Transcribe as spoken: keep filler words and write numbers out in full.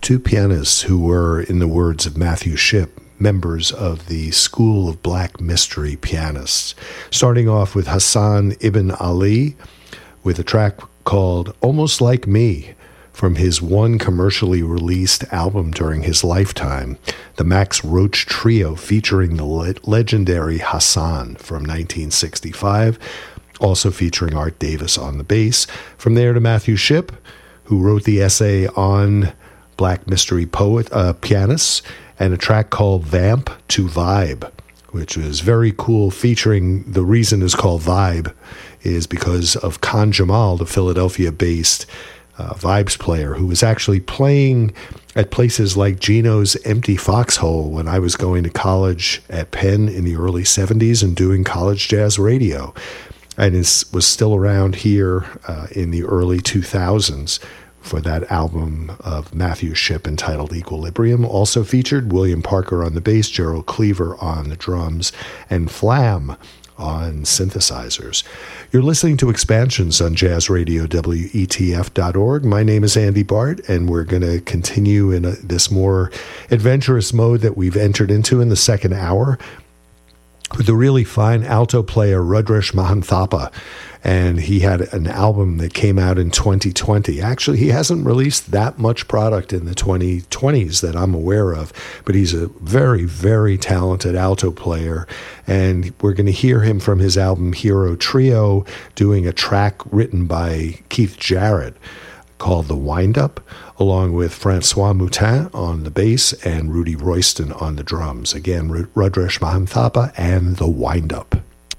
two pianists who were, in the words of Matthew Shipp, members of the School of Black Mystery Pianists. Starting off with Hassan Ibn Ali with a track called Almost Like Me from his one commercially released album during his lifetime, the Max Roach Trio featuring the le- legendary Hassan from nineteen sixty-five, also featuring Art Davis on the bass. From there to Matthew Shipp, who wrote the essay on Black Mystery Poet uh, Pianists, and a track called Vamp to Vibe, which was very cool, featuring, the reason it's called Vibe is because of Khan Jamal, the Philadelphia-based uh, vibes player, who was actually playing at places like Gino's Empty Foxhole when I was going to college at Penn in the early seventies and doing college jazz radio, and is, was still around here uh, in the early two thousands for that album of Matthew Shipp entitled Equilibrium. Also featured William Parker on the bass, Gerald Cleaver on the drums, and Flam on synthesizers. You're listening to Expansions on Jazz Radio W E T F dot org. My name is Andy Bart, and we're going to continue in a, this more adventurous mode that we've entered into in the second hour with the really fine alto player Rudresh Mahanthappa. And he had an album that came out in twenty twenty. Actually, he hasn't released that much product in the twenty twenties that I'm aware of, but he's a very, very talented alto player. And we're going to hear him from his album Hero Trio doing a track written by Keith Jarrett called The Wind-Up, along with Francois Moutin on the bass and Rudy Royston on the drums. Again, Rudresh Mahanthappa and The Wind-Up.